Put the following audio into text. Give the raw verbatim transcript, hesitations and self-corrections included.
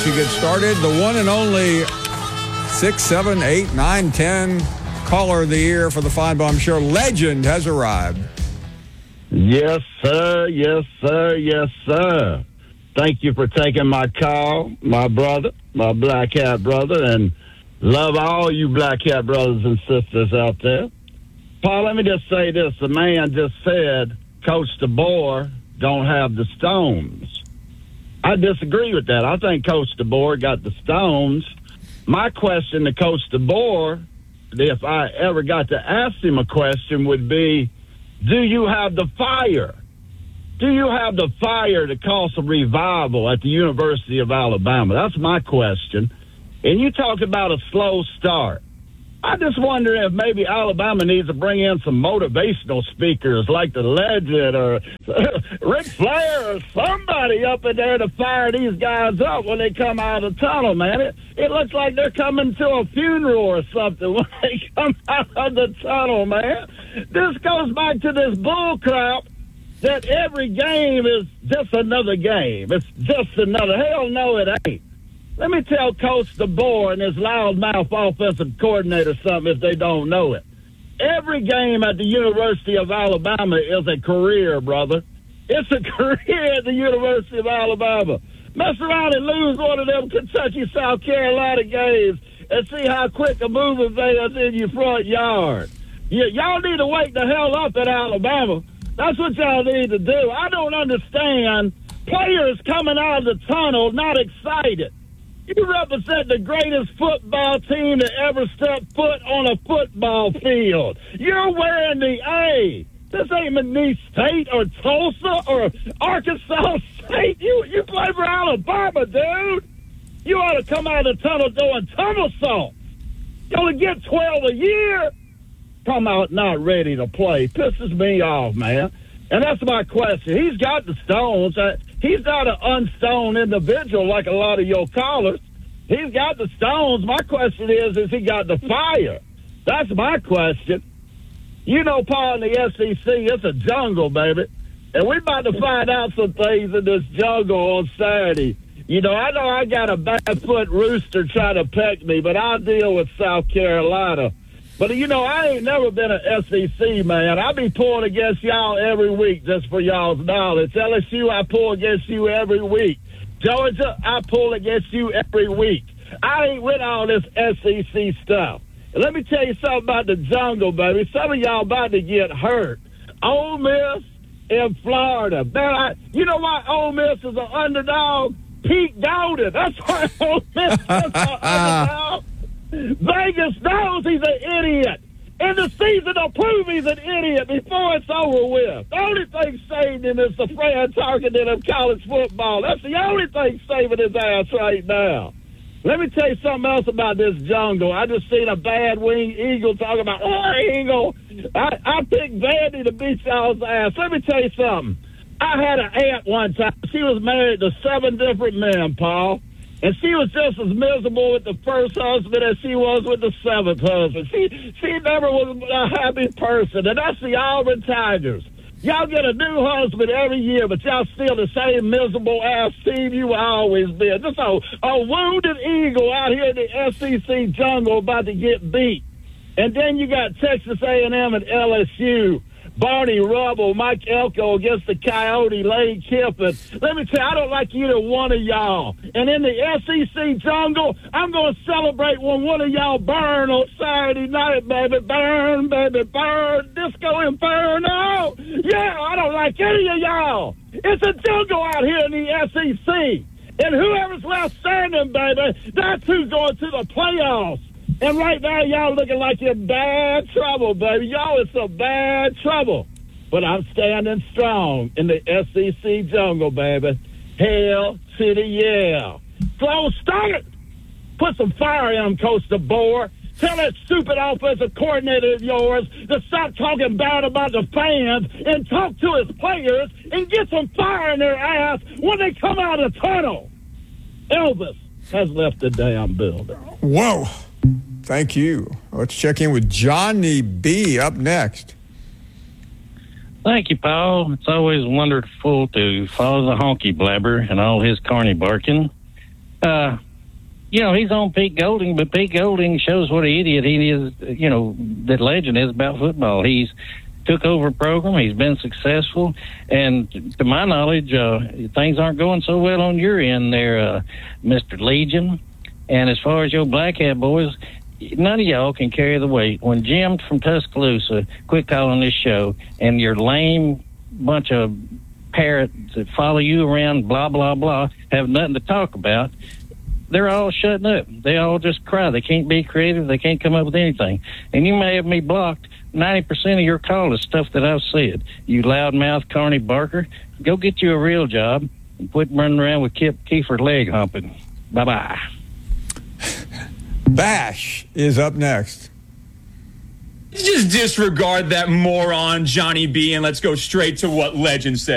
to get started. The one and only six, seven, eight, nine, ten caller of the year for the Feinbaum Show. Legend has arrived. Yes, sir. Yes, sir. Yes, sir. Thank you for taking my call, my brother, my Black Hat brother, and love all you Black Hat brothers and sisters out there. Paul, let me just say this. The man just said Coach DeBoer don't have the stones. I disagree with that. I think Coach DeBoer got the stones. My question to Coach DeBoer, if I ever got to ask him a question, would be, do you have the fire? Do you have the fire to cause a revival at the University of Alabama? That's my question. And you talk about a slow start. I just wonder if maybe Alabama needs to bring in some motivational speakers like the Legend or Ric Flair or somebody up in there to fire these guys up when they come out of the tunnel, man. It, it looks like they're coming to a funeral or something when they come out of the tunnel, man. This goes back to this bull crap that every game is just another game. It's just another. Hell no, it ain't. Let me tell Coach DeBoer and his loudmouth offensive coordinator something if they don't know it. Every game at the University of Alabama is a career, brother. It's a career at the University of Alabama. Mess around and lose one of them Kentucky, South Carolina games and see how quick a moving they is in your front yard. Yeah, y'all need to wake the hell up at Alabama. That's what y'all need to do. I don't understand players coming out of the tunnel not excited. You represent the greatest football team to ever step foot on a football field. You're wearing the A. This ain't McNeese State or Tulsa or Arkansas State. You you play for Alabama, dude. You ought to come out of the tunnel doing somersaults. You only get twelve a year. Come out not ready to play. Pisses me off, man. And that's my question. He's got the stones. He's not an unstoned individual like a lot of your callers. He's got the stones. My question is, is he got the fire? That's my question. You know, Paul, in the S E C, it's a jungle, baby. And we're about to find out some things in this jungle on Saturday. You know, I know I got a barefoot rooster trying to peck me, but I'll deal with South Carolina. But, you know, I ain't never been an S E C man. I be pulling against y'all every week just for y'all's knowledge. L S U, I pull against you every week. Georgia, I pull against you every week. I ain't with all this S E C stuff. And let me tell you something about the jungle, baby. Some of y'all about to get hurt. Ole Miss in Florida. Man, I, you know why Ole Miss is an underdog? Pete Golden. That's why Ole Miss is an underdog. Vegas knows he's an idiot. And the season will prove he's an idiot before it's over with. The only thing saving him is the Fran Tarkenton of college football. That's the only thing saving his ass right now. Let me tell you something else about this jungle. I just seen a bad wing eagle talking about, oh, eagle. I, I picked Vandy to beat y'all's ass. Let me tell you something. I had an aunt one time. She was married to seven different men, Paul. And she was just as miserable with the first husband as she was with the seventh husband. She she never was a happy person. And that's the Auburn Tigers. Y'all get a new husband every year, but y'all still the same miserable-ass team you always been. Just a, a wounded eagle out here in the S E C jungle about to get beat. And then you got Texas A and M and L S U. Barney Rubble, Mike Elko against the Coyote, Lane Kiffin. Let me tell you, I don't like either one of y'all. And in the S E C jungle, I'm going to celebrate when one of y'all burn on Saturday night, baby. Burn, baby, burn. Disco Inferno. Yeah, I don't like any of y'all. It's a jungle out here in the S E C. And whoever's left standing, baby, that's who's going to the playoffs. And right now, y'all looking like you're in bad trouble, baby. Y'all in some bad trouble. But I'm standing strong in the S E C jungle, baby. Hell to the yeah. Slow start. Put some fire in him, Coach DeBoer. Tell that stupid offensive coordinator of yours to stop talking bad about the fans and talk to his players and get some fire in their ass when they come out of the tunnel. Elvis has left the damn building. Whoa. Thank you. Let's check in with Johnny B. up next. Thank you, Paul. It's always wonderful to follow the honky blabber and all his carny barking. uh, you know, he's on Pete Golding, but Pete Golding shows what an idiot he is, you know, that Legend is about football. He's took over a program. He's been successful. And to my knowledge, uh, things aren't going so well on your end there, uh, Mister Legion. And as far as your Black Hat boys, none of y'all can carry the weight. When Jim from Tuscaloosa quit calling this show and your lame bunch of parrots that follow you around, blah, blah, blah, have nothing to talk about, they're all shutting up. They all just cry. They can't be creative. They can't come up with anything. And you may have me blocked. ninety percent of your call is stuff that I've said. You loudmouth Carney Barker, go get you a real job and quit running around with Kip Kiefer leg humping. Bye-bye. Bash is up next. Just disregard that moron Johnny B and let's go straight to what Legend said.